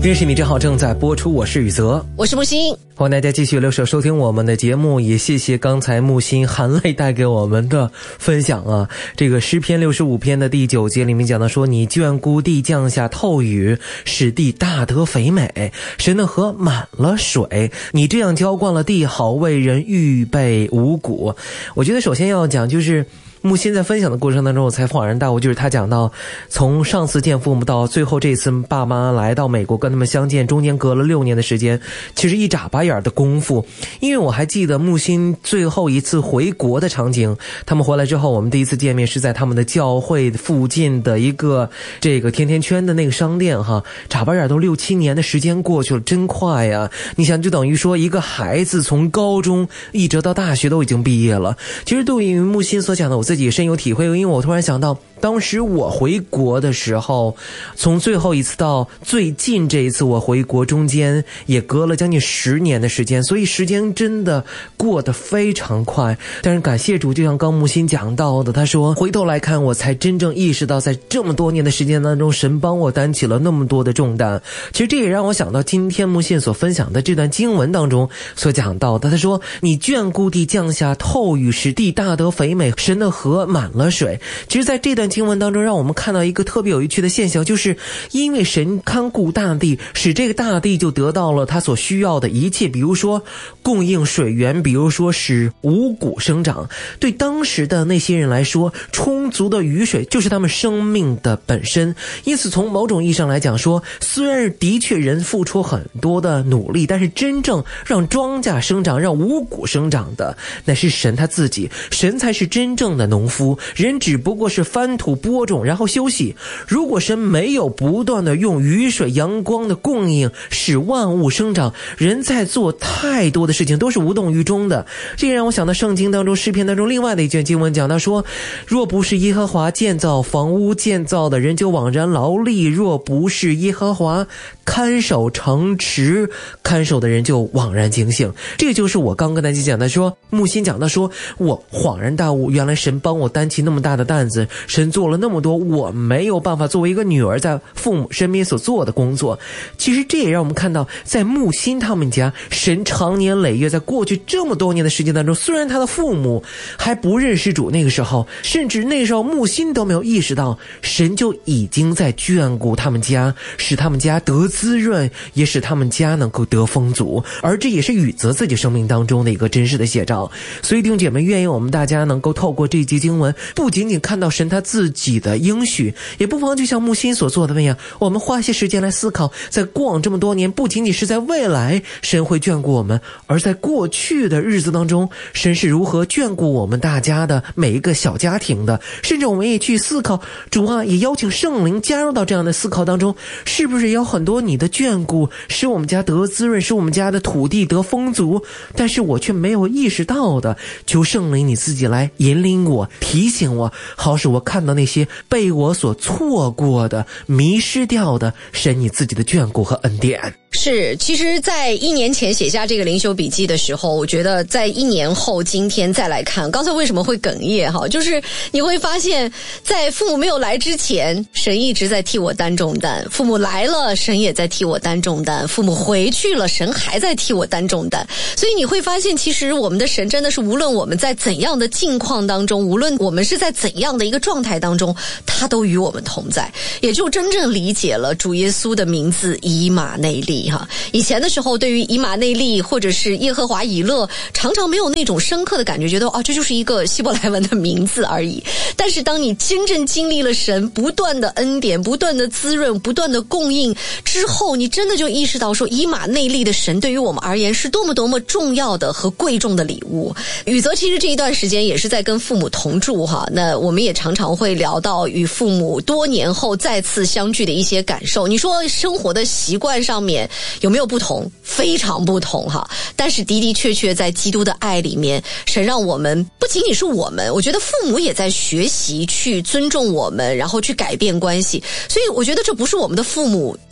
认识你正好正在播出，我是宇泽， 我是木星， 欢迎大家继续留守收听我们的节目，也谢谢刚才木星含泪带给我们的分享啊。这个诗篇65篇的第9节里面讲到说，你眷顾地降下透雨，使地大得肥美，神的河满了水，你这样浇灌了地，好为人预备五谷。我觉得首先要讲就是木星在分享的过程当中，我才恍然大悟，就是他讲到从上次见父母到最后这次爸妈来到美国跟他们相见，中间隔了6年的时间，其实一眨巴眼的功夫。因为我还记得木星最后一次回国的场景，他们回来之后，我们第一次见面是在他们的教会附近的一个这个甜甜圈的那个商店哈，眨巴眼都6、7年的时间过去了，真快呀！你想，就等于说一个孩子从高中一直到大学都已经毕业了。其实对于木星所讲的，我自己深有体会，因为我突然想到当时我回国的时候，从最后一次到最近这一次我回国中间也隔了将近10年的时间，所以时间真的过得非常快。但是感谢主，就像刚木星讲到的，他说回头来看，我才真正意识到在这么多年的时间当中，神帮我担起了那么多的重担。其实这也让我想到今天木星所分享的这段经文当中所讲到的，他说你眷顾地降下透雨，使地大得肥美，神的河满了水。其实在这段经文当中让我们看到一个特别有趣的现象，就是因为神看顾大地，使这个大地就得到了他所需要的一切，比如说供应水源，比如说使五谷生长。对当时的那些人来说，充足的雨水就是他们生命的本身。因此从某种意义上来讲说，虽然的确人付出很多的努力，但是真正让庄稼生长，让五谷生长的那是神他自己，神才是真正的农夫，人只不过是翻土播种然后休息。如果神没有不断的用雨水阳光的供应使万物生长，人在做太多的事情都是无动于衷的。这也让我想到圣经当中诗篇当中另外的一卷经文，讲到说，若不是耶和华建造房屋，建造的人就枉然劳力，若不是耶和华看守城池，看守的人就枉然警醒。这就是我刚跟大家讲的，说木星讲的，说我恍然大悟，原来神帮我担起那么大的担子，神做了那么多我没有办法作为一个女儿在父母身边所做的工作。其实这也让我们看到，在木星他们家，神长年累月在过去这么多年的时间当中，虽然他的父母还不认识主，那个时候甚至那时候木星都没有意识到，神就已经在眷顾他们家，使他们家得滋润，也使他们家能够得丰足。而这也是宇泽自己生命当中的一个真实的写照。所以弟兄姐妹，愿意我们大家能够透过这一节经文，不仅仅看到神他自己的应许，也不妨就像木星所做的那样，我们花一些时间来思考，在过往这么多年，不仅仅是在未来神会眷顾我们，而在过去的日子当中，神是如何眷顾我们大家的每一个小家庭的。甚至我们也去思考，主啊，也邀请圣灵加入到这样的思考当中，是不是有很多你的眷顾使我们家得滋润，使我们家的土地得丰足，但是我却没有意识到的，求圣灵你自己来引领我，提醒我，好使我看到那些被我所错过的、迷失掉的神你自己的眷顾和恩典。 是，其实在1年前写下这个灵修笔记的时候，我觉得在1年后今天再来看，刚才为什么会哽咽哈，就是你会发现在父母没有来之前，神一直在替我担重担，父母来了，神也在替我担重担，父母回去了，神还在替我担重担。所以你会发现，其实我们的神真的是无论我们在怎样的境况当中，无论我们是在怎样的一个状态当中，他都与我们同在，也就真正理解了主耶稣的名字以马内利哈。以前的时候，对于以马内利或者是耶和华以勒，常常没有那种深刻的感觉，觉得这就是一个希伯来文的名字而已。但是当你真正经历了神不断的恩典、不断的滋润、不断的供应之后，你真的就意识到说，以马内利的神对于我们而言是多么多么重要的和贵重的礼物。宇泽其实这一段时间也是在跟父母同住哈，那我们也常常会聊到与父母多年后再次相聚的一些感受。你说生活的习惯上面有没有不同？非常不同哈。但是的的确确在基督的爱里面，神让我们不仅仅是我们，我觉得父母也在学习去尊重我们，然后去改变关系。所以我觉得这不是我们的父母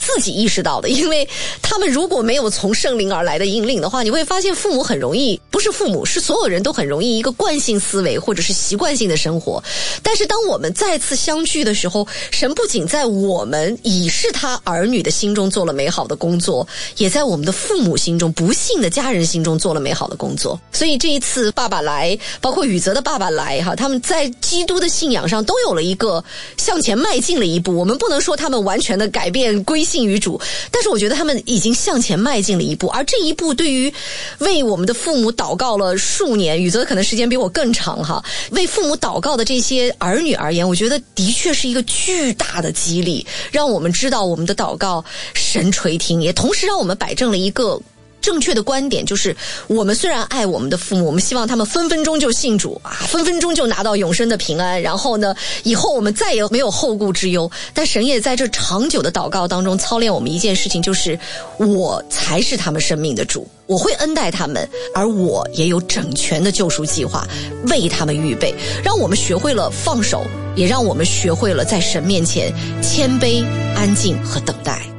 自己意识到的，因为他们如果没有从圣灵而来的引领的话，你会发现父母很容易，不是父母，是所有人都很容易一个惯性思维或者是习惯性的生活。但是当我们再次相聚的时候，神不仅在我们已是他儿女的心中做了美好的工作，也在我们的父母心中，不幸的家人心中做了美好的工作。所以这一次爸爸来，包括宇泽的爸爸来哈，他们在基督的信仰上都有了一个向前迈进了一步。我们不能说他们完全的改变归信于主，但是我觉得他们已经向前迈进了一步。而这一步对于为我们的父母祷告了数年，宇泽可能时间比我更长哈，为父母祷告的这些儿女而言，我觉得的确是一个巨大的激励，让我们知道我们的祷告神垂听，也同时让我们摆正了一个正确的观点，就是我们虽然爱我们的父母，我们希望他们分分钟就信主啊，分分钟就拿到永生的平安，然后呢，以后我们再也没有后顾之忧。但神也在这长久的祷告当中操练我们一件事情，就是我才是他们生命的主，我会恩待他们，而我也有整全的救赎计划为他们预备，让我们学会了放手，也让我们学会了在神面前谦卑、安静和等待。